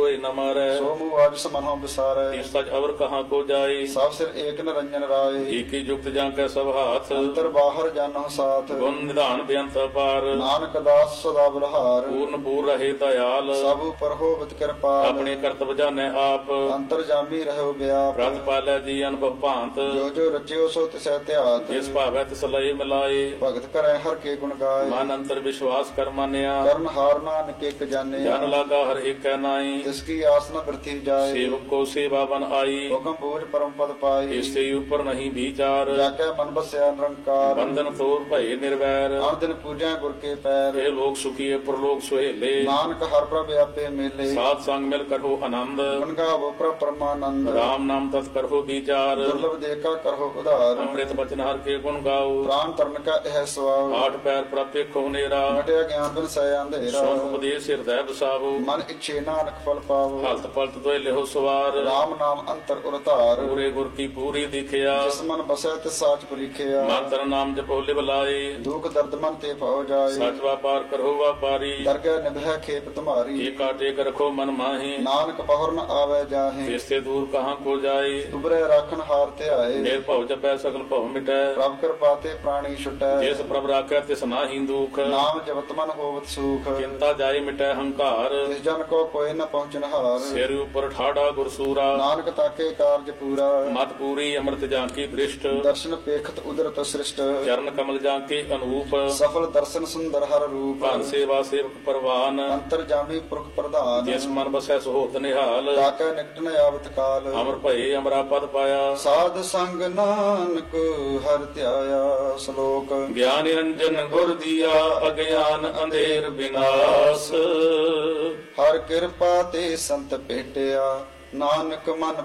कोई न मारै। सो मुँह आज समनों बिसारै। तीस सच अवर कहाँ को जाए। सब सिर एक निरंजन राय। एक ही युक्त जाके सब हाथ। अंतर बाहर जानो साथ। गुण निधान बेअंत अपार। नानक दास सदा बलहार। पूर्ण पूर रहे दयाल। सब पर होवत कृपाल। अपने कर्तव्य जाने आप। अंतर जामी रहो व्याप। प्रत पालै जी अनुभव भांत। जो जो रचियो सो तिसै त्यात। जिस भावै तिस लय मिलाए। भगत करे हर के गुण गाय। मन अंतर विश्वास कर मानिया। करण हार नानक एक जाने। जन लागा हर एक नाई। जिसकी आस न वृथि जाए। सेवक को सेवा बन आई। हुक्म बूझ परम पद पाई। इससे ऊपर नहीं विचार। जाके मन बसया निरंकार। बंधन तोर भय निर्वैर। हर दिन पूजा गुर के पैर। हे लोग सुखी प्रलोक सुहेले। नानक हर प्रभ व्यापे मेले। सात संग मिल करहो आनंद। गुण गावो प्रभ परमानंद। राम नाम तत् करहो विचार। दुर्लभ देखा करहो उधार। अमृत बचन हर के गुण गाओ। प्राण तरण का यह स्वभाव। आठ पैर प्राप्त खो नेरा। घटिया ज्ञान बिन सय अंधेरा। सोन उपदेश हृदय बसावो। मन इच्छे नानक फल पावो। हलत पलत दोय लेहो सवार। राम नाम अंतर उरतार। पूरे गुर की पूरी दिखिया। जिस मन बसै तिस साच परीखिया। मातर नाम जपो लिव लाए। दुख दर्द मन ते पाओ जाए। सच व्यापार करहो व्यापारी। दरगह निभै खेप तुम्हारी। एक काटे रखो मन माही। नानक पहुर न आवे जाहे। इससे दूर कहाँ को जाए। दुबरे राखन हार ते आए। निर्भव जपै सकल भव मिटै। प्रभ कृपा ते प्राणी छुटै। जिस प्रभ राखै तिस नाहि दुख। नाम जपत मन होवत सुख। चिंता जाय मिटै हंकार। जिस जन को कोई न पहुँचन हार। सिर ऊपर ठाड़ा गुरसूरा। नानक ताके कार्य पूरा। मत पूरी अमृत जाकी दृष्ट। दर्शन पेखत उदरत सृष्ट। चरण कमल जाके अनूप। सफल दर्शन सुंदर हर रूप। भान सेवा सेवक परवान। अंतर जामी पुरख प्रधान। जिस मन बसै सुहोत निहाल। ताके निकट न आवत काल। अमर भये अमरा पद पाया। साध संग नानक हर ध्याया। श्लोक। ज्ञान निरंजन गुर दिया। अज्ञान अंधेर विनाश। हर कृपा ते संत भेटिया। नानक मन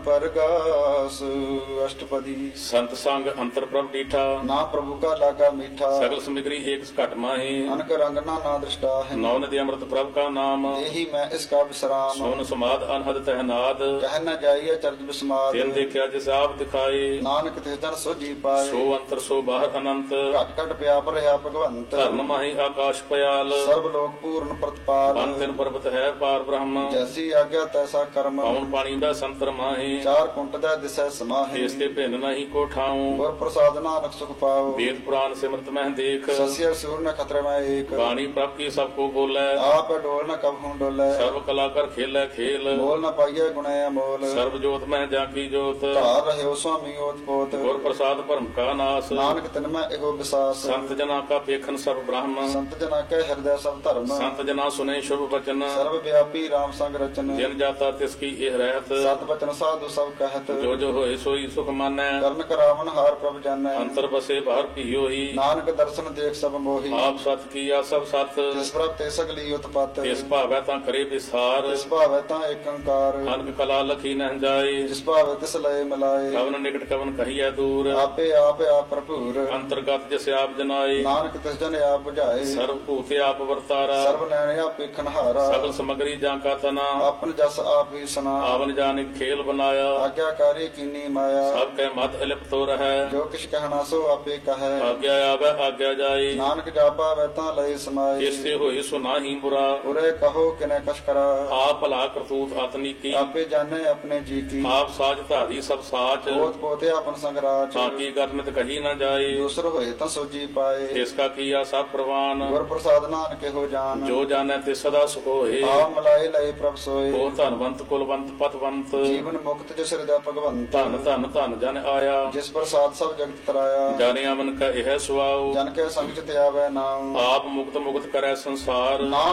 परगास। अष्टपदी। संत संग अंतर प्रभ डीठा। ना प्रभु का लागा मीठा। सगल सामग्री एक घट माही। अनक रंग ना दृष्टा है। नौ नदी अमृत प्रभ का नाम। यही मैं इसका विश्राम। सोन समाद अनहद तहनाद। कह न जाइए चर्च विस्माद। दिन देखा जिस आप दिखाए। नानक तिस जन सो जी पाए। सो अंतर सो बाहर अनंत। घट घट व्याप रहा भगवंत। धर्म माही आकाश पयाल। सर्वलोक पूर्ण प्रतिपाल। अंतिम पर्वत है पार ब्रह्म। जैसी आज्ञा तैसा कर्म। पवन पानी दा संतर माही। चार कुंट दा दिसै समाहि। इसके भिन्न नहीं को ठाऊं। गुर प्रसाद नानक सुख पाओ। वेद पुराण सिमरत मह देख। सस्य सूर न खतरे में एक। वाणी प्रभ की सबको बोले। आप डोल न कब हूँ डोले। सर्व कला कर खेले खेल। बोल न पाइये गुणे अमोल। सर्व जोत में जाकी जोत। धार रहे स्वामी ओत पोत। गुर प्रसाद भरम का नाश। नानक तिन में एगो विश्वास। संत जना का पेखन सर्व ब्राह्मण। संत जना के हृदय सब धर्म। संत जना सुने शुभ वचन। सर्व व्यापी राम संग रचन। जिन जाता तिसकी यह रहत। सत वचन साधु सब कहत। जो जो होए सोई सुख मानै। कर्ण करावन हार प्रभ जानै। अंतर बसे बाहर पियो ही। नानक दर्शन देख सब मोहि। आप सत किया सब सत। जिस प्रभ ते सगली उत्पत। इस भावै ता करे विसार। जिस भावै ता एक अंकार। अनक कला लखी न जाए। जिस भावै तिस लय मिलाए। कवन निकट कवन कहिए दूर। आपे आप प्रभुर। अंतर्गत जैसे आप जनाए। नानक तिस जन आप बुझाए। सर्व भूते आप वर्तारा। सर्व नैन आप पेखन हारा। सकल सामग्री जाका तना। अपन जस आप ही सना। आवन जाने खेल बनाया। आज्ञाकारी कीनी माया। सब कह मत अलिप तो रहे। जो किछ कहना सो आपे कहे। आज्ञा आवे आज्ञा जाए। नानक जापा वैता लय समाए। इससे होए सुनाही बुरा। उरे कहो किने कछ करा। आप भला करतूत आतनी की। आपे जाने अपने जी की। आप साज धारी सब साच। पोत पोते अपन संगराच। ताकि गर्मित कही न जाए। दूसर होए ता सो जी पाए। इसका किया सब प्रवान। गुर प्रसाद नानक हो जान। जो जाने ते सदा सुख होए। आप मलाए लय प्रभ सोए। ओ धनवंत कुलवंत पतवंत। जीवन मुक्त जिस हृदय भगवंत। धन धन धन जन आया। जिस प्रसाद सब जगत तराया। जाने मन का यह सुआओ। जन के संग चित आवे नाम। आप मुक्त मुक्त करे संसार।